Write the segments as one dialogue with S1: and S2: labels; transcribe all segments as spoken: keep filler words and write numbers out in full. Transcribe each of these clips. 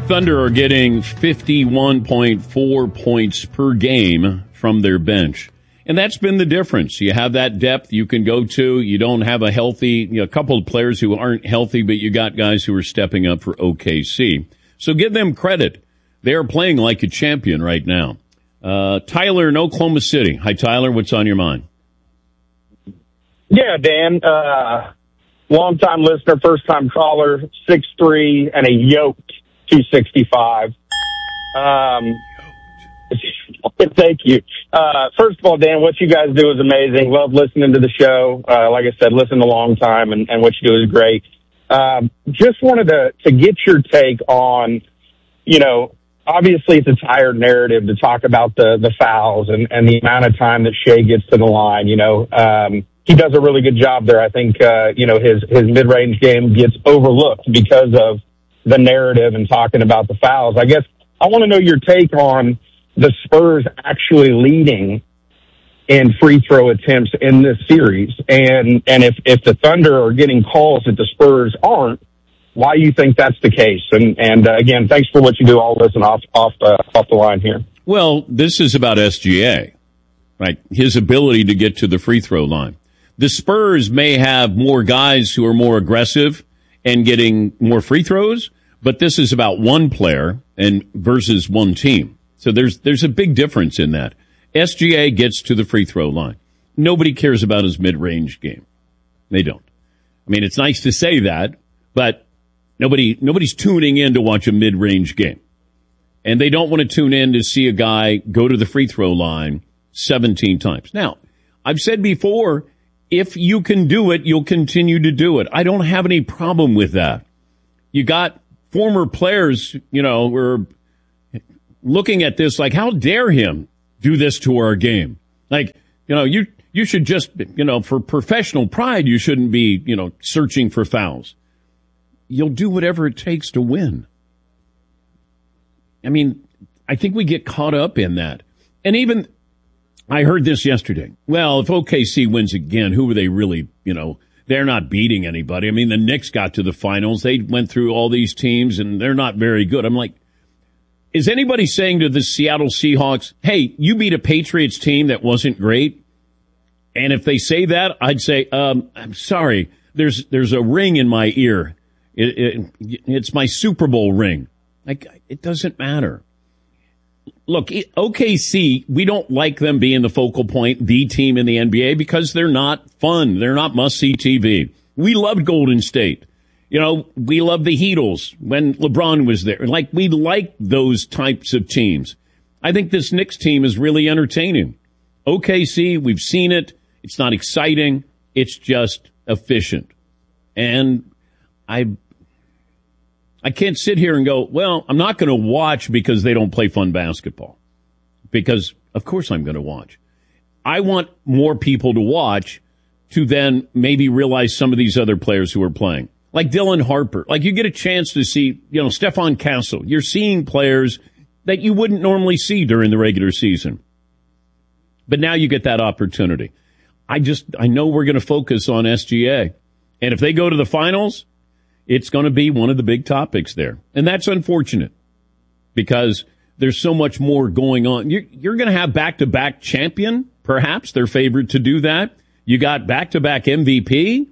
S1: Thunder are getting fifty-one point four points per game from their bench. And that's been the difference. You have that depth you can go to. You don't have a healthy, you know, a couple of players who aren't healthy, but you got guys who are stepping up for O K C. So give them credit. They are playing like a champion right now. Uh, Tyler in Oklahoma City. Hi, Tyler. What's on your mind?
S2: Yeah, Dan. Uh, long-time listener, first-time caller, six three and a yoked two sixty-five. Um, thank you. Uh, first of all, Dan, what you guys do is amazing. Love listening to the show. Uh, like I said, listen a long time, and, and what you do is great. Um, just wanted to, to get your take on, you know, obviously it's a tired narrative to talk about the, the fouls and, and the amount of time that Shea gets to the line. You know, um, he does a really good job there. I think, uh, you know, his, his mid-range game gets overlooked because of the narrative and talking about the fouls. I guess I want to know your take on the Spurs actually leading in free throw attempts in this series. And, and if, if the Thunder are getting calls that the Spurs aren't, why you think that's the case. And, and uh, again, thanks for what you do all this and off, off, uh, off the line here.
S1: Well, this is about S G A, right? His ability to get to the free throw line. The Spurs may have more guys who are more aggressive and getting more free throws, but this is about one player and versus one team. So there's there's a big difference in that. S G A gets to the free throw line. Nobody cares about his mid-range game. They don't. I mean, it's nice to say that, but nobody nobody's tuning in to watch a mid-range game. And they don't want to tune in to see a guy go to the free throw line seventeen times. Now, I've said before, if you can do it, you'll continue to do it. I don't have any problem with that. You got former players, you know, were looking at this like, how dare him do this to our game? Like, you know, you you should just, you know, for professional pride, you shouldn't be, you know, searching for fouls. You'll do whatever it takes to win. I mean, I think we get caught up in that. And even, I heard this yesterday. Well, if O K C wins again, who are they really, you know, they're not beating anybody. I mean, the Knicks got to the finals. They went through all these teams, and they're not very good. I'm like, is anybody saying to the Seattle Seahawks, hey, you beat a Patriots team that wasn't great? And if they say that, I'd say, um, I'm sorry, there's there's a ring in my ear. It, it, it's my Super Bowl ring. Like, it doesn't matter. Look, O K C, we don't like them being the focal point, the team in the N B A, because they're not fun. They're not must-see T V. We loved Golden State. You know, we loved the Heatles when LeBron was there. Like, we like those types of teams. I think this Knicks team is really entertaining. O K C, we've seen it. It's not exciting. It's just efficient. And I I can't sit here and go, well, I'm not going to watch because they don't play fun basketball. Because, of course, I'm going to watch. I want more people to watch to then maybe realize some of these other players who are playing. Like Dylan Harper. Like, you get a chance to see, you know, Stephon Castle. You're seeing players that you wouldn't normally see during the regular season. But now you get that opportunity. I just, I know we're going to focus on S G A. And if they go to the finals, it's going to be one of the big topics there. And that's unfortunate because there's so much more going on. You're, you're going to have back-to-back champion, perhaps. They're favored to do that. You got back-to-back M V P.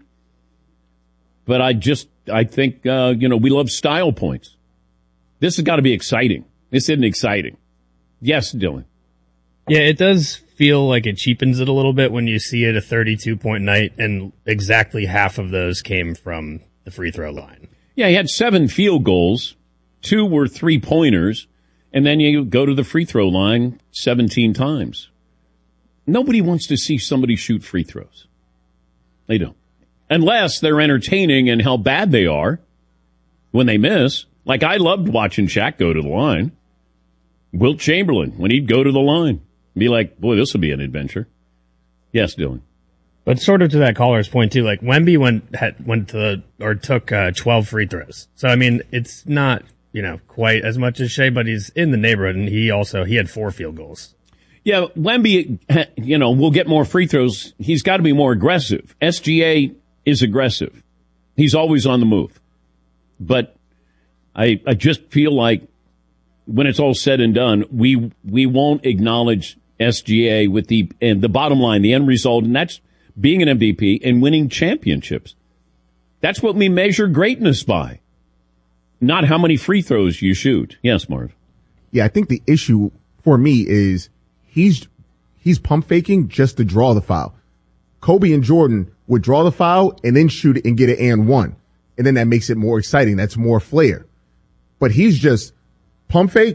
S1: But I just, I think, uh, you know, we love style points. This has got to be exciting. This isn't exciting. Yes, Dylan.
S3: Yeah, it does feel like it cheapens it a little bit when you see it a thirty-two point night, and exactly half of those came from the free throw line.
S1: Yeah, he had seven field goals. Two were three-pointers. And then you go to the free throw line seventeen times. Nobody wants to see somebody shoot free throws. They don't. Unless they're entertaining and how bad they are when they miss. Like, I loved watching Shaq go to the line. Wilt Chamberlain, when he'd go to the line. Be like, boy, this will be an adventure. Yes, Dylan.
S3: But sort of to that caller's point, too, like, Wemby went, had, went to the, or took uh, twelve free throws. So, I mean, it's not, you know, quite as much as Shea, but he's in the neighborhood, and he also, he had four field goals.
S1: Yeah, Wemby, you know, will get more free throws. He's got to be more aggressive. S G A is aggressive. He's always on the move. But I, I just feel like when it's all said and done, we we won't acknowledge S G A with the and the bottom line, the end result, and that's being an M V P and winning championships. That's what we measure greatness by, not how many free throws you shoot. Yes, Marv.
S4: Yeah, I think the issue for me is he's he's pump faking just to draw the foul. Kobe and Jordan would draw the foul and then shoot it and get it and one. And then that makes it more exciting. That's more flair. But he's just pump fake,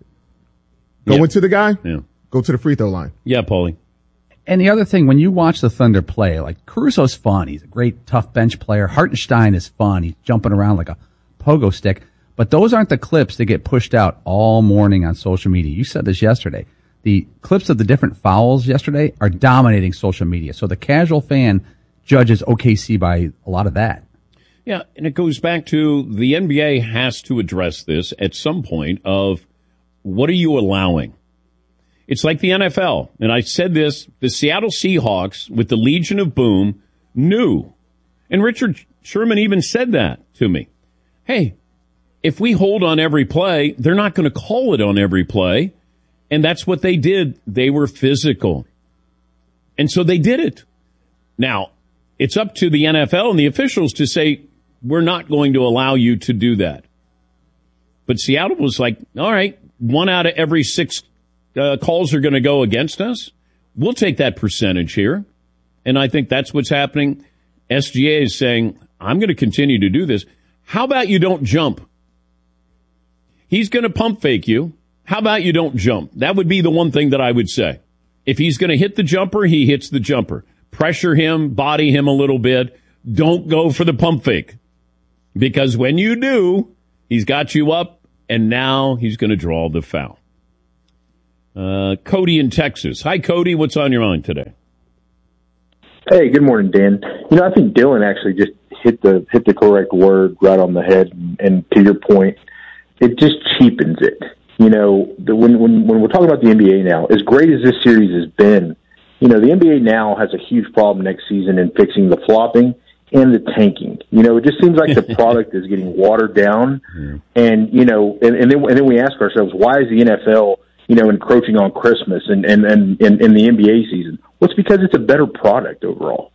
S4: go
S1: yeah.
S4: into the guy,
S1: yeah.
S4: go to the free throw line.
S1: Yeah, Paulie.
S5: And the other thing, when you watch the Thunder play, like Caruso's fun. He's a great tough bench player. Hartenstein is fun. He's jumping around like a pogo stick. But those aren't the clips that get pushed out all morning on social media. You said this yesterday. The clips of the different fouls yesterday are dominating social media. So the casual fan judges O K C by a lot of that.
S1: Yeah, and it goes back to the N B A has to address this at some point of what are you allowing? It's like the N F L. And I said this, the Seattle Seahawks with the Legion of Boom knew. And Richard Sherman even said that to me. Hey, if we hold on every play, they're not going to call it on every play. And that's what they did. They were physical. And so they did it. Now, it's up to the N F L and the officials to say, we're not going to allow you to do that. But Seattle was like, all right, one out of every six uh, calls are going to go against us. We'll take that percentage here. And I think that's what's happening. S G A is saying, I'm going to continue to do this. How about you don't jump? He's going to pump fake you. How about you don't jump? That would be the one thing that I would say. If he's going to hit the jumper, he hits the jumper. Pressure him, body him a little bit. Don't go for the pump fake. Because when you do, he's got you up, and now he's going to draw the foul. Uh, Cody in Texas. Hi, Cody. What's on your mind today?
S6: Hey, good morning, Dan. You know, I think Dylan actually just hit the hit the correct word right on the head. And, and to your point, it just cheapens it. You know, the, when, when, when we're talking about the N B A now, as great as this series has been, you know, the N B A now has a huge problem next season in fixing the flopping and the tanking. You know, it just seems like the product is getting watered down. Mm. And, you know, and, and, then, and then we ask ourselves, why is the N F L, you know, encroaching on Christmas and, and, and, and, and the N B A season? Well, it's because it's a better product overall.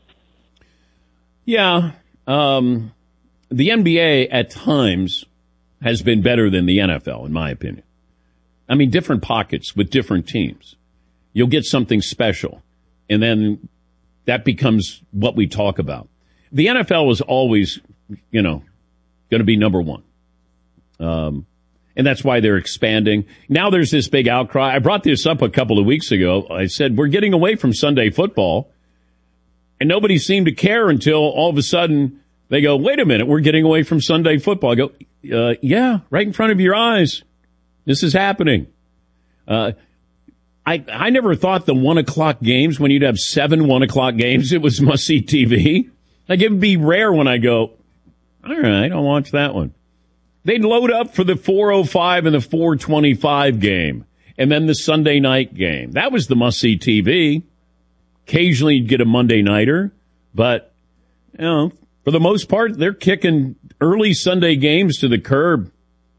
S1: Yeah. Um, the N B A at times has been better than the N F L, in my opinion. I mean, different pockets with different teams. You'll get something special, and then that becomes what we talk about. The N F L was always, you know, going to be number one. Um, and that's why they're expanding. Now there's this big outcry. I brought this up a couple of weeks ago. I said, we're getting away from Sunday football. And nobody seemed to care until all of a sudden they go, wait a minute, we're getting away from Sunday football. I go, uh, yeah, right in front of your eyes. This is happening. Uh, I, I never thought the one o'clock games, when you'd have seven one o'clock games, it was must-see T V. Like, it would be rare when I go, all right, I'll watch that one. They'd load up for the four oh five and the four twenty-five game, and then the Sunday night game. That was the must-see T V. Occasionally you'd get a Monday nighter, but, you know, for the most part, they're kicking early Sunday games to the curb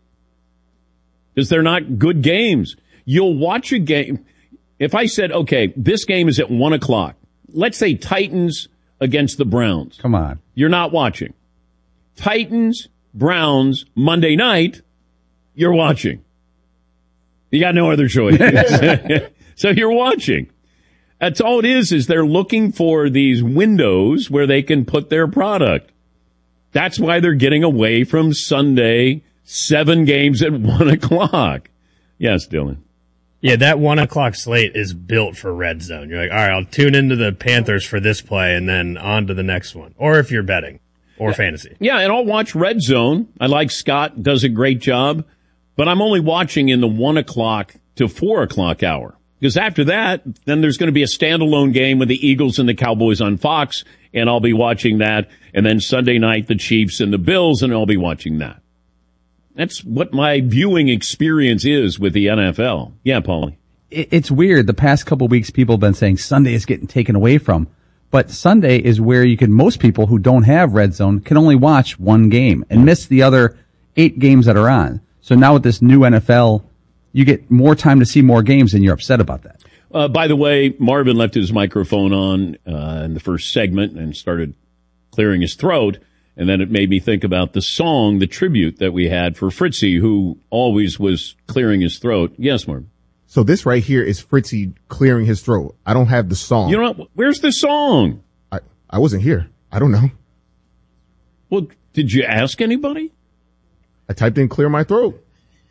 S1: because they're not good games. You'll watch a game. If I said, okay, this game is at one o'clock, let's say Titans against the Browns.
S5: Come on.
S1: You're not watching. Titans, Browns, Monday night, you're watching. You got no other choice. So you're watching. That's all it is, is they're looking for these windows where they can put their product. That's why they're getting away from Sunday, seven games at one o'clock. Yes, Dylan.
S3: Yeah, that one o'clock slate is built for red zone. You're like, all right, I'll tune into the Panthers for this play and then on to the next one. Or if you're betting or
S1: yeah.
S3: fantasy.
S1: Yeah, and I'll watch red zone. I like Scott, does a great job. But I'm only watching in the one o'clock to four o'clock hour. Because after that, then there's going to be a standalone game with the Eagles and the Cowboys on Fox, and I'll be watching that. And then Sunday night, the Chiefs and the Bills, and I'll be watching that. That's what my viewing experience is with the N F L. Yeah, Paulie.
S5: It's weird. The past couple of weeks, people have been saying Sunday is getting taken away from. But Sunday is where you can, most people who don't have Red Zone can only watch one game and miss the other eight games that are on. So now with this new N F L, you get more time to see more games, and you're upset about that.
S1: Uh, by the way, Marvin left his microphone on uh, in the first segment and started clearing his throat. And then it made me think about the song, the tribute that we had for Fritzy, who always was clearing his throat. Yes, Marvin.
S4: So this right here is Fritzy clearing his throat. I don't have the song.
S1: You know what? Where's the song?
S4: I, I wasn't here. I don't know.
S1: Well, did you ask anybody?
S4: I typed in clear my throat.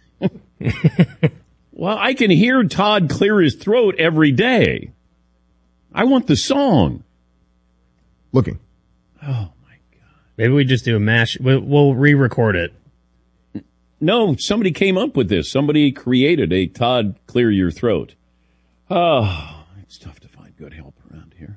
S1: Well, I can hear Todd clear his throat every day. I want the song.
S4: Looking.
S1: Oh.
S3: Maybe we just do a mash. We'll, we'll re-record it.
S1: No, somebody came up with this. Somebody created a Todd clear your throat. Oh, it's tough to find good help around here.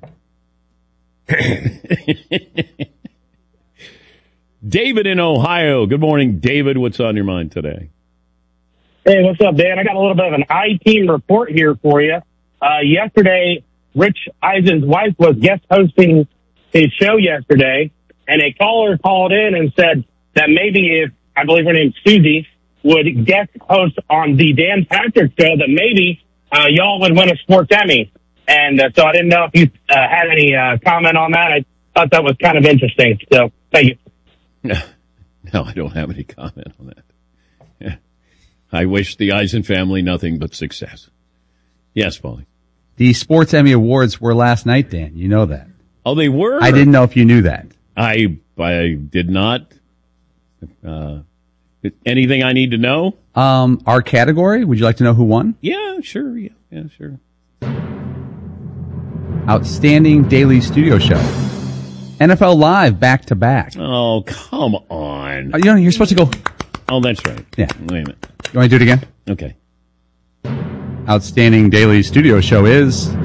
S1: David in Ohio. Good morning, David. What's on your mind today?
S2: Hey, what's up, Dan? I got a little bit of an I-team report here for you. Uh, yesterday, Rich Eisen's wife was guest hosting his show yesterday. And a caller called in and said that maybe if, I believe her name's Susie, would guest host on the Dan Patrick show, that maybe uh, y'all would win a sports Emmy. And uh, so I didn't know if you uh, had any uh, comment on that. I thought that was kind of interesting. So thank you.
S1: No, no, I don't have any comment on that. Yeah. I wish the Eisen family nothing but success. Yes, Paulie.
S5: The Sports Emmy Awards were last night, Dan. You know that.
S1: Oh, they were?
S5: I didn't know if you knew that.
S1: I I did not. Uh, anything I need to know?
S5: Um, our category. Would you like to know who won?
S1: Yeah, sure. Yeah, yeah, sure.
S5: Outstanding Daily Studio Show. N F L Live back to back.
S1: Oh, come on.
S5: Uh, you know, you're supposed to go.
S1: Oh, that's right.
S5: Yeah.
S1: Wait a minute.
S5: You want to do it again?
S1: Okay.
S5: Outstanding Daily Studio Show is